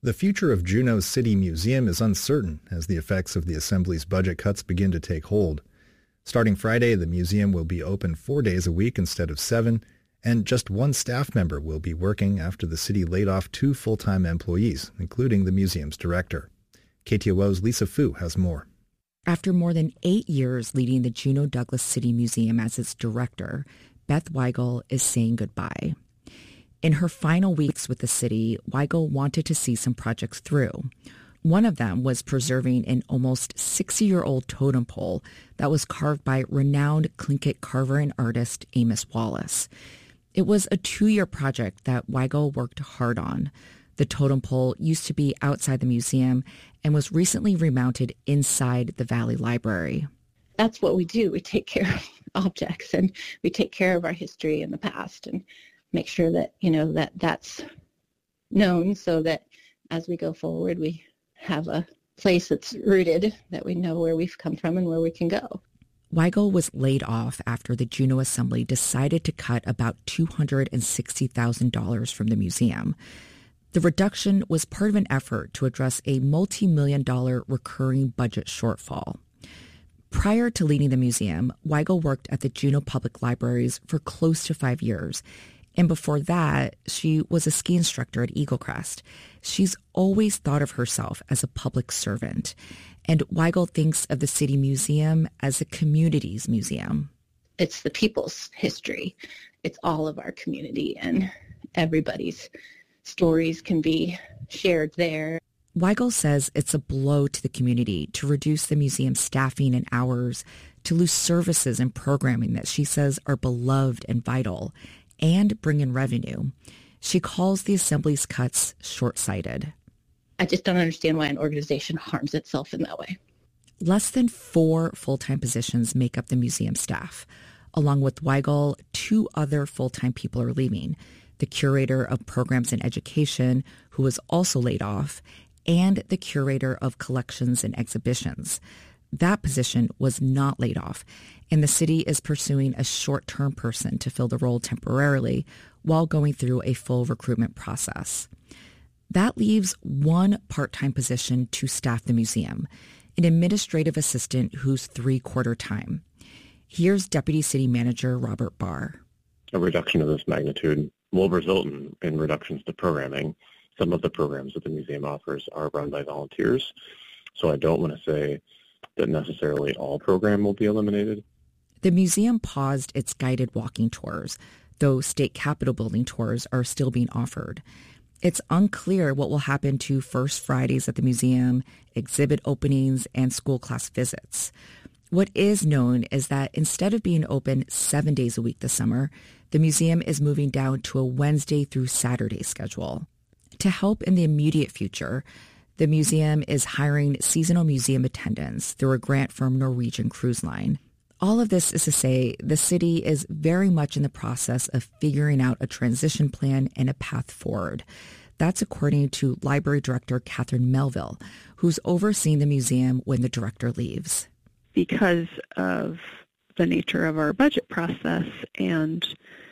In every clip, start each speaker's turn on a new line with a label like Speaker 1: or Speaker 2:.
Speaker 1: The future of Juneau's City Museum is uncertain as the effects of the Assembly's budget cuts begin to take hold. Starting Friday, the museum will be open 4 days a week instead of 7, and just one staff member will be working after the city laid off 2 full-time employees, including the museum's director. KTOO's Lisa Fu has more.
Speaker 2: After more than 8 years leading the Juneau Douglas City Museum as its director, Beth Weigel is saying goodbye. In her final weeks with the city, Weigel wanted to see some projects through. One of them was preserving an almost 60-year-old totem pole that was carved by renowned Tlingit carver and artist Amos Wallace. It was a 2-year project that Weigel worked hard on. The totem pole used to be outside the museum and was recently remounted inside the Valley Library.
Speaker 3: That's what we do. We take care of objects and we take care of our history in the past and make sure that, that's known so that as we go forward, we have a place that's rooted, that we know where we've come from and where we can go.
Speaker 2: Weigel was laid off after the Juneau Assembly decided to cut about $260,000 from the museum. The reduction was part of an effort to address a multi-million-dollar recurring budget shortfall. Prior to leading the museum, Weigel worked at the Juneau Public Libraries for close to 5 years. And before that, she was a ski instructor at Eagle Crest. She's always thought of herself as a public servant. And Weigel thinks of the City Museum as a community's museum.
Speaker 3: It's the people's history. It's all of our community, and everybody's stories can be shared there.
Speaker 2: Weigel says it's a blow to the community to reduce the museum's staffing and hours, to lose services and programming that she says are beloved and vital, and bring in revenue. She calls the Assembly's cuts short-sighted.
Speaker 3: I just don't understand why an organization harms itself in that way.
Speaker 2: Less than 4 full-time positions make up the museum staff. Along with Weigel, 2 other full-time people are leaving. The curator of programs and education, who was also laid off, and the curator of collections and exhibitions. That position was not laid off, and the city is pursuing a short-term person to fill the role temporarily while going through a full recruitment process. That leaves 1 part-time position to staff the museum, an administrative assistant who's 3/4 time. Here's Deputy City Manager Robert Barr.
Speaker 4: A reduction of this magnitude will result in reductions to programming. Some of the programs that the museum offers are run by volunteers, so I don't want to say that necessarily all program will be eliminated.
Speaker 2: The museum paused its guided walking tours, though state capitol building tours are still being offered. It's unclear what will happen to First Fridays at the museum, exhibit openings, and school class visits. What is known is that instead of being open 7 days a week this summer, the museum is moving down to a Wednesday through Saturday schedule. To help in the immediate future, the museum is hiring seasonal museum attendants through a grant from Norwegian Cruise Line. All of this is to say the city is very much in the process of figuring out a transition plan and a path forward. That's according to Library Director Catherine Melville, who's overseeing the museum when the director leaves.
Speaker 5: Because of the nature of our budget process and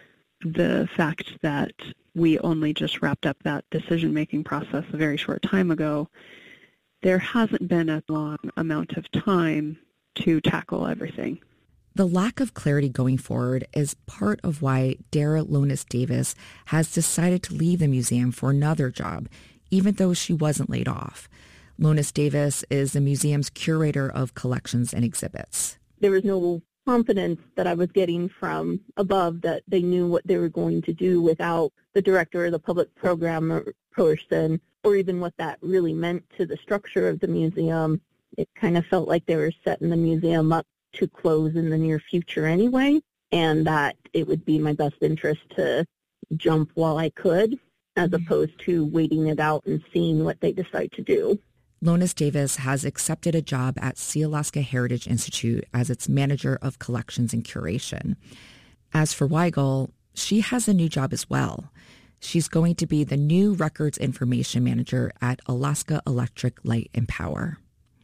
Speaker 5: the fact that we only just wrapped up that decision-making process a very short time ago, there hasn't been a long amount of time to tackle everything.
Speaker 2: The lack of clarity going forward is part of why Dara Lonis Davis has decided to leave the museum for another job, even though she wasn't laid off. Lonis Davis is the museum's curator of collections and exhibits.
Speaker 6: There was no confidence that I was getting from above that they knew what they were going to do without the director or the public program person, or even what that really meant to the structure of the museum. It kind of felt like they were setting the museum up to close in the near future anyway, and that it would be my best interest to jump while I could, as opposed to waiting it out and seeing what they decide to do.
Speaker 2: Lonis Davis has accepted a job at Sealaska Heritage Institute as its manager of collections and curation. As for Weigel, she has a new job as well. She's going to be the new records information manager at Alaska Electric Light and Power.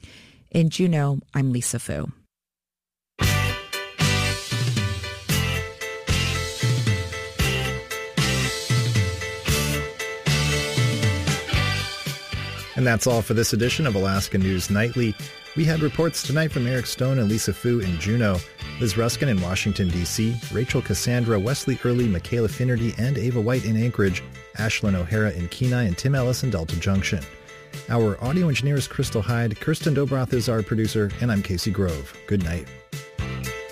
Speaker 2: In Juneau, I'm Lisa Fu.
Speaker 1: And that's all for this edition of Alaska News Nightly. We had reports tonight from Eric Stone and Lisa Fu in Juneau, Liz Ruskin in Washington, D.C., Rachel Cassandra, Wesley Early, Michaela Finnerty, and Ava White in Anchorage, Ashlyn O'Hara in Kenai, and Tim Ellis in Delta Junction. Our audio engineer is Crystal Hyde, Kirsten Dobroth is our producer, and I'm Casey Grove. Good night.